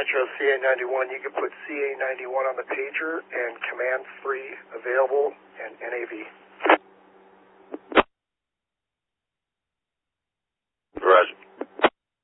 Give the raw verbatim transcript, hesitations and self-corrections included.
Metro C A ninety-one, you can put C A ninety-one on the pager and command free available and N A V.